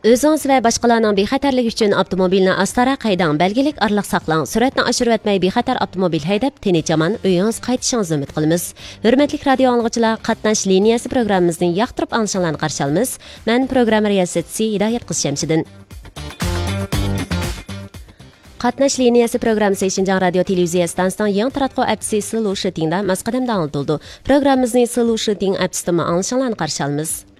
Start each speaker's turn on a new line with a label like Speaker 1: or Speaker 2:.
Speaker 1: Özünüz və başqalarının bexatarligi üçün avtomobilni astara qaydang, belgilik aralıq saqlang. Süratni oshirib o'tmay bexatar avtomobil haydab, tinch-aman uyingiz qaytishingizni umid qilamiz. Hurmatli radio anglag'uchilar, qatnash liniyasi programmamizni yoqtirib olishinglarni qarshi olamiz. Men program riyosatchisi Hidoyat qiz Shamsiddin. Qatnash liniyasi programmasi Şinjan radio televiziya stansiyasining yangi taratquv appsi Solution'da masqadamda anlatıldı. Programmamizni Solution appsidan anglashinglarni qarshi olamiz.